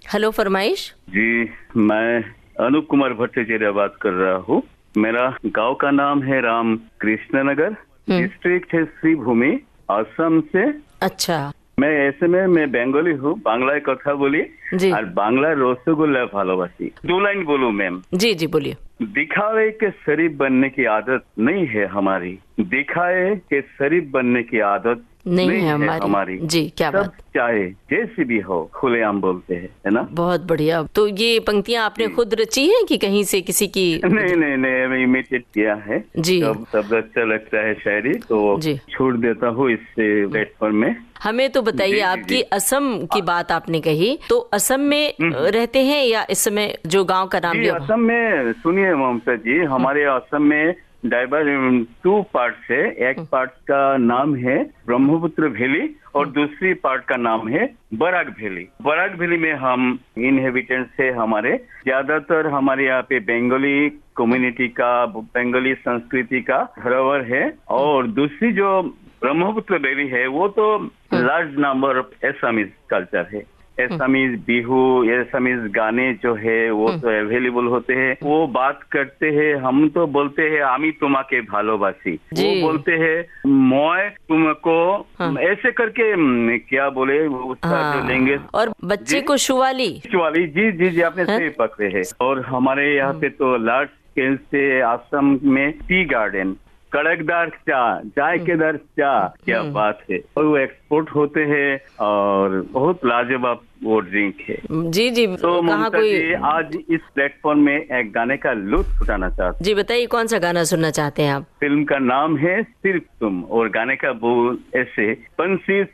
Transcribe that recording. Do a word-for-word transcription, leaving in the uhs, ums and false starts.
Hello, फरमाइश। जी, मैं अनूप कुमार भट्टाचार्य बात कर रहा हूँ। मेरा गांव का नाम है राम कृष्ण नगर, डिस्ट्रिक्ट है श्रीभूमि, असम से। अच्छा। मैं ऐसे में मैं बंगाली हूँ, बांग्ला कथा बोली और बांग्ला रसगुल्ला भालोबासी। दो लाइन बोलूं मैम? जी जी बोलिए। दिखावे के शरीफ बनने की आदत नहीं है हमारी, दिखाए के शरीफ बनने की आदत नहीं, नहीं है है हमारी। हमारी। जी, क्या सब बात। चाहे जैसी भी हो खुलेआम बोलते हैं, है ना। बहुत बढ़िया। तो ये पंक्तियां आपने खुद रची हैं कि कहीं से किसी की? नहीं नहीं नहीं, मैं इमिटेट किया है। जी। जब सब अच्छा लगता है शायरी तो जी छोड़ देता हूँ इससे प्लेटफॉर्म में। हमें तो बताइए, आपकी असम की बात आपने कही, तो असम में रहते हैं या इस समय जो गांव का नाम जी, लिया? असम में सुनिए ममता जी, हमारे असम में डाइवर टू पार्ट है। एक पार्ट का नाम है ब्रह्मपुत्र वैली और दूसरी पार्ट का नाम है बराक वैली। बराक वैली में हम इनहेबिटेंट्स है। हमारे ज्यादातर हमारे यहाँ पे बंगाली कम्युनिटी का, बंगाली संस्कृति का धरोहर है। और दूसरी जो ब्रह्मपुत्र वैली है वो तो large number of Assamese culture है। एसामीज बिहू, एसामीज गाने जो है वो तो अवेलेबल होते हैं। वो बात करते हैं, हम तो बोलते हैं आमी तुम्हाके भालोबासी, वो बोलते हैं मैं तुमको, ऐसे करके क्या बोले उसका जो लैंग्वेज। और बच्चे को शुवाली शुवाली, जी जी जी, आपने सही पकड़े है। और हमारे यहाँ पे तो लार्ज स्केल से असम में टी गार्डन, कड़कदार चाय, जायकेदार चाय, क्या बात है। और वो एक्सपोर्ट होते हैं और बहुत लाजवाब वो ड्रिंक है। जी जी। तो ममता कोई... जी, आज इस प्लेटफॉर्म में एक गाने का लुत्फ उठाना चाहते हैं। जी बताइए, कौन सा गाना सुनना चाहते हैं आप? फिल्म का नाम है सिर्फ तुम और गाने का बोल ऐसे, बंसी